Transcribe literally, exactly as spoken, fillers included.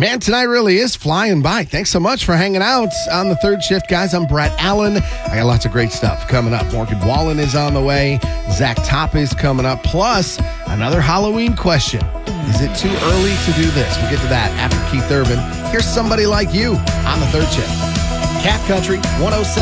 Man, tonight really is flying by. Thanks so much for hanging out on the third shift, guys. I'm Brett Allen. I got lots of great stuff coming up. Morgan Wallen is on the way. Zach Top is coming up. Plus, another Halloween question. Is it too early to do this? We'll get to that after Keith Urban. Here's Somebody Like You on the third shift. Cat Country one oh seven.